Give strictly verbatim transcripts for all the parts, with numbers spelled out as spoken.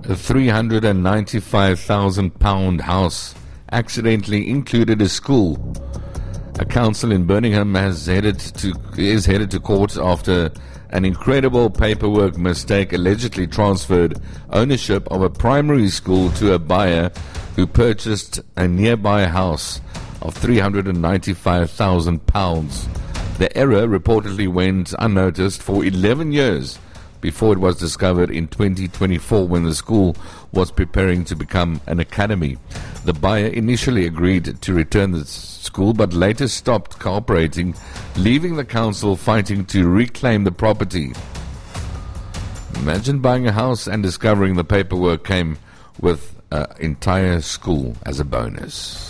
The three hundred ninety-five thousand pound house accidentally included a school. A council in Birmingham has headed to is headed to court after an incredible paperwork mistake allegedly transferred ownership of a primary school to a buyer who purchased a nearby house of three hundred ninety-five thousand pounds. The error reportedly went unnoticed for eleven years before it was discovered in twenty twenty-four when the school was preparing to become an academy. The buyer initially agreed to return the school but later stopped cooperating, leaving the council fighting to reclaim the property. Imagine buying a house and discovering the paperwork came with an entire school as a bonus.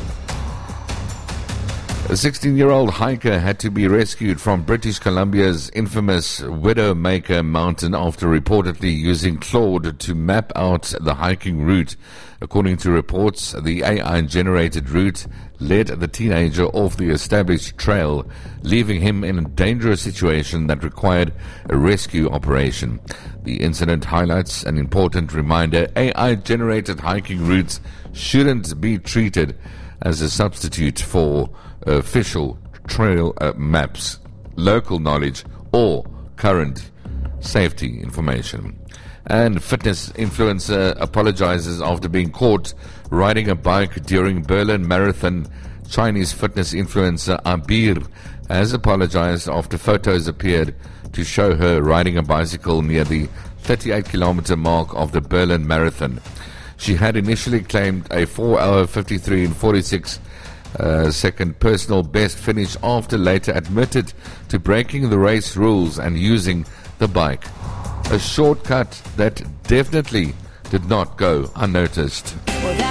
A sixteen-year-old hiker had to be rescued from British Columbia's infamous Widowmaker Mountain after reportedly using Claude to map out the hiking route. According to reports, the A I-generated route led the teenager off the established trail, leaving him in a dangerous situation that required a rescue operation. The incident highlights an important reminder: A I-generated hiking routes shouldn't be treated as a substitute for official trail uh, maps, local knowledge, or current safety information. And fitness influencer apologizes after being caught riding a bike during Berlin Marathon. Chinese fitness influencer Abir has apologized after photos appeared to show her riding a bicycle near the thirty-eight kilometer mark of the Berlin Marathon. She had initially claimed a four hour fifty-three and forty-six Uh, second personal best finish after later admitted to breaking the race rules and using the bike. A shortcut that definitely did not go unnoticed. Well,